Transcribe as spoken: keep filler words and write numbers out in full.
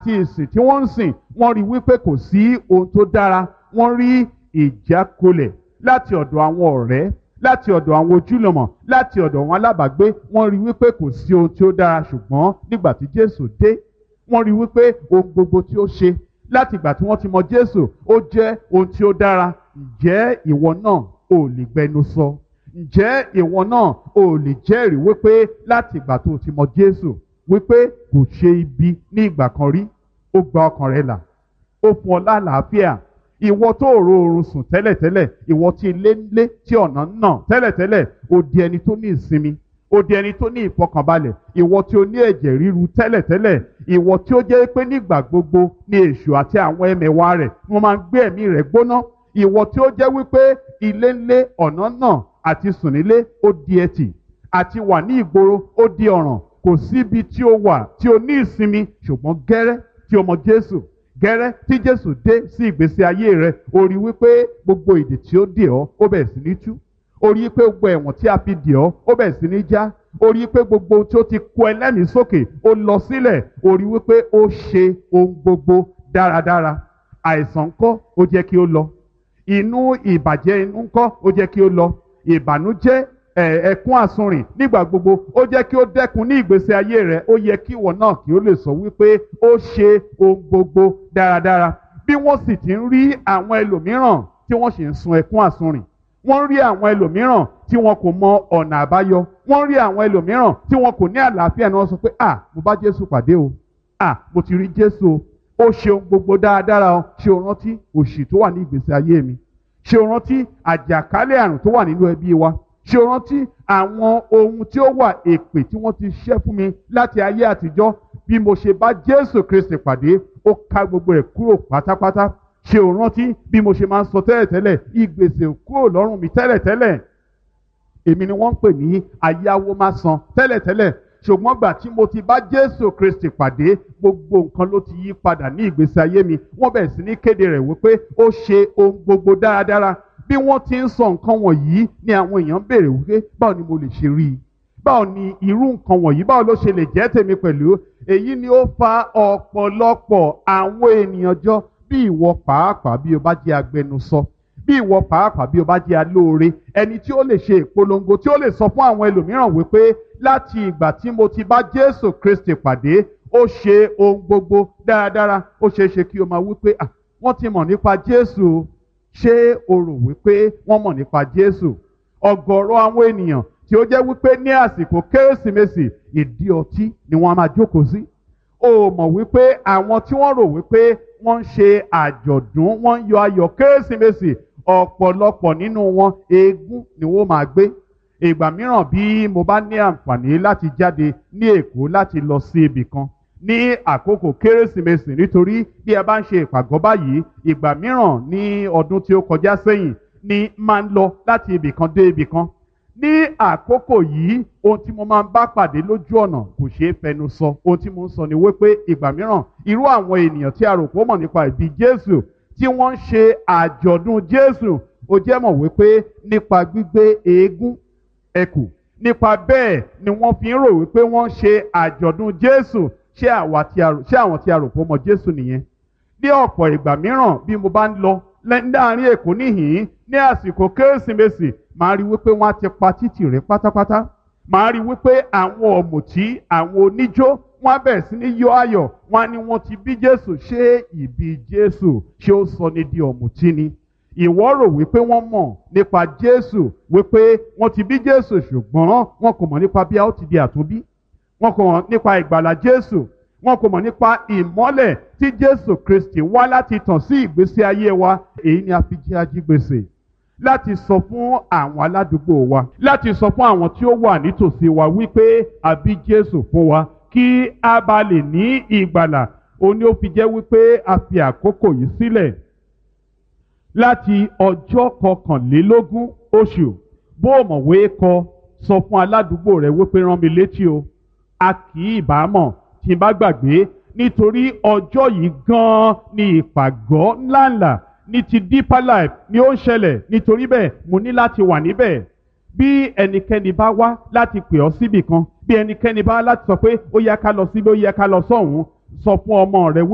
àti ìsìn tí wọ́n ń sìn wọ́n rí wípé kò sí ohun tó dára, wọ́n rí ìjákulẹ̀ láti ọ̀dọ̀ àwọn ọ̀rẹ́, láti ọ̀dọ̀ àwọn ojúlùmọ̀, láti ọ̀dọ̀ àwọn alábàágbé. Wọ́n rí wípé kò sí ohun tí ó dára, ṣùgbọ́n nígbà tí Jésù dé wọ́n rí wípé ohun gbogbo tí ó ṣe láti ìgbà tí wọ́n ti mọ Jésù ó jẹ́ ohun tí ó dára. Ǹjẹ́ ìwọ náà ò lè gbẹnu sọ? Ǹjẹ́ ìwọ náà ò lè jẹ́rìí wípé láti ìgbà tó ti mọ Jésù wípé kò ṣe ibi ní ìgbà kan rí, ó gba ọkàn rẹ là, ó fún ọ lálàáfíà? Ìwọ tó rò oorun sùn tẹ́lẹ̀tẹ́lẹ̀, ìwọ tí ilé ń lé tí ọ̀nà ń nà tẹ́lẹ̀tẹ́lẹ̀, ó di ẹni tó ní ìsinmi, ó di ẹni tó ní ìfọkànbalẹ̀. Ìwọ tí ó ní ẹ̀jẹ̀ ríru tẹ́lẹ̀tẹ́lẹ̀, ìwọ tí ó jẹ́ pé nígbà gbogbo ni èṣù àti àwọn ẹmẹ̀wà rẹ̀ wọ́n máa ń gbé ẹ̀mí rẹ̀ gbóná. Ìwọ tí ó jẹ́ wípé ilé ń lé ọ̀nà ń nà àti sùn nílé ó di ẹtì, àti wà ní ìgboro ó di ọ̀ràn. Kò síbi tí ó wà tí ó ní ìsinmi, ṣùgbọ́n gẹ́rẹ́ tí o mọ Jésù, gẹ́rẹ́ tí Jésù dé sí ìgbésí ayé rẹ, ó rí wípé gbogbo ìdè tí ó dè ọ́ ó bẹ̀rẹ̀ sí ní tú. Ó rí pé gbogbo ẹ̀wọ̀n tí a fi dè ọ́ ó bẹ̀rẹ̀ sí ní já. Ó rí pé gbogbo ohun tí ó ti kó ẹlẹ́mìí sókè ó lọ sílẹ̀. Ó rí wípé ó ṣe ohun gbogbo dáradára. Àìsàn ńkọ́ ó jẹ́ kí ó lọ. Inú ìbàjẹ́ inú ńkọ́ ó jẹ́ kí ó lọ. Ìbànújẹ́ ẹ̀kún àsunrìn nígbà gbogbo ó jẹ́ kí ó dẹ́kun ní ìgbésí ayé rẹ̀. Ó yẹ kí ìwọ náà kí ó lè sọ wípé ó ṣe ohun gbogbo dáradára. Bí wọ́n sì ti ń rí àwọn ẹlòmíràn tí wọ́n sì ń sun ẹkún àsunrìn, wọ́n rí àwọn ẹlòmíràn tí wọn kò mọ ọ̀nà àbáyọ, wọ́n rí àwọn ẹlòmíràn tí wọn kò ní àlàáfíà, ni wọ́n sọ pé à mo bá Jésù pàdé o, à mo ti rí Jésù o, ó ṣe ohun gbogbo dáradára o. Ṣé o rántí òṣì tó wà ní ìgbésí ayé mi? Ṣé o rántí àjàkálẹ̀ àrùn tó wà nínú ẹbí wa? Ṣé o rántí àwọn ohun tí ó wà, èpè tí wọ́n ti ṣẹ́ fún mi láti ayé àtijọ́? Bí mo ṣe bá Jésù Kristi pàdé, ó ká gbogbo ẹ̀ kúrò pátápátá. Ṣé o rántí bí mo ṣe máa ń sọ tẹ́lẹ̀tẹ́lẹ̀, ìgbèsè kúrò lọ́rùn mi tẹ́lẹ̀tẹ́lẹ̀? Èmi ni wọ́n ń pè ní ayáwó má san tẹ́lẹ̀tẹ́lẹ̀, ṣùgbọ́n gbà tí mo ti bá Jésù Kristi pàdé, gbogbo nǹkan ló ti yí padà ní ìgbésí ayé mi. Wọ́n bẹ̀rẹ̀ sí ní kéde rẹ̀ wípé ó ṣe ohun gbogbo dáradára. Bí wọ́n ti ń sọ nǹkan wọ̀nyí ni àwọn èèyàn béèrè wípé báwo ni mo lè ṣe rí i? Báwo ni irú nǹkan wọ̀nyí, báwo ló ṣe lè jẹ́ tèmi pẹ̀lú? Èyí ni ó fa ọ̀pọ̀lọpọ̀ àwọn ènìyàn jọ. Bí ìwọ pàápàá bí o bá jẹ́ agbẹnusọ, bí ìwọ pàápàá bí o bá jẹ́ alóore, ẹni tí ó lè ṣe ìpolongo, tí ó lè sọ fún àwọn ẹlòmíràn wípé láti ìgbà tí mo ti bá Jésù Kristi pàdé, ó ṣe ohun gbogbo dáradára. Ó ṣeé ṣe kí o máa wípé à wọ́n ti mọ̀ nípa Jésù. Ṣé o rò wípé wọ́n mọ̀ nípa Jésù? Ọ̀gọ̀rọ̀ àwọn ènìyàn tí ó jẹ́ wípé ní àsìkò Kérésìmesì ìdí ọtí ni wọ́n á máa jókòó sí. O mọ̀ wípé àwọn tí wọ́n rò wípé wọ́n ń ṣe àjọ̀dún, wọ́n ń yọ ayọ̀ Kérésìmesì, ọ̀pọ̀lọpọ̀ nínú wọn eégún ni wọ́n máa gbé. Ìgbà mìíràn bí mo bá ní àǹfààní láti jáde ní Èkó láti lọ sí ibì kan ní àkókò Kérésìmesì, nítorí bí ẹ bá ń ṣe ìpàgọ́ báyìí, ìgbà mìíràn ní ọdún tí ó kọjá sẹ́yìn ni máa ń lọ láti ibì kan dé ibì kan. Ní àkókò yìí, ohun tí mo máa ń bá pàdé lójú ọ̀nà kò ṣeé fẹnu sọ. Ohun tí mo ń sọ ni wípé ìgbà mìíràn irú àwọn ènìyàn tí a rò pé ó mọ̀ nípa ìbí Jésù tí wọ́n ń ṣe àjọ̀dún Jésù, ó jẹ́ mọ̀ wípé nípa gbígbé eégún ẹkù, nípa bẹ́ẹ̀ ni wọ́n fi ń rò wípé wọ́n ń ṣe àjọ̀dún Jésù. Ṣé àwọn tí a rò pé ó mọ Jésù nìyẹn? Ní ọ̀pọ̀ ìgbà mìíràn bí mo bá ń lọ láàrin Èkó níhìn-ín ní àsìkò Kérésìmesì, màá rí wípé wọ́n á ti pa títì rẹ̀ pátápátá. Màá rí wípé àwọn ọ̀mùtí, àwọn oníjó, wọ́n á bẹ̀rẹ̀ sí ní yọ ayọ̀. Wọ́n á ní wọ́n ti bí Jésù. Ṣé ìbí Jésù ṣé ó sọ ní di ọ̀mùtí ni? Ìwọ rò wípé wọ́n mọ̀ nípa Jésù, wípé wọ́n ti bí Jésù, ṣùgbọ́n wọn kò mọ̀ nípa bí a ó ti di àtúnbí. Wọn kò mọ̀ nípa ìgbàlà Jésù. Wọn kò mọ̀ nípa ìmọ́lẹ̀ tí Jésù Kristi wá láti tàn sí ìgbésí ayé wa. Èyí ni a fi jẹ́ ajígbèsè láti sọ fún àwọn aládùúgbò wa, láti sọ fún àwọn tí ó wà nítòsí wa wípé a bí Jésù fún wa kí a bá lè ní ìgbàlà. Òun ni ó fi jẹ́ wípé a fi àkókò yìí sílẹ̀ láti ọjọ́ kọkànlélógún oṣù. Bó o mọ̀wé kọ, sọ fún aládùúgbò rẹ wípé rán mi létí o. A kì í bá mọ̀ tí n bá gbàgbé, nítorí ọjọ́ yìí gan-an ni ìpàgọ́ ńláńlá ní ti Deeper Life ni ó ń ṣẹlẹ̀. Nítorí bẹ́ẹ̀ mo ní láti wà níbẹ̀. Bí ẹnikẹ́ni bá wá láti pè ọ́ síbì kan, bí ẹnikẹ́ni bá láti sọ pé ó yẹ ká lọ síbí, ó yẹ ká lọ sọ́hùn, sọ fún ọmọ rẹ